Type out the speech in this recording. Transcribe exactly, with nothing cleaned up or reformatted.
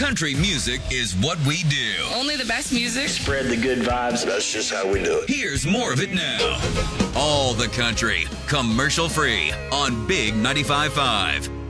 Country music is what we do. Only the best music. Spread the good vibes. That's just how we do it. Here's more of it now. All the country, commercial free on Big ninety-five point five.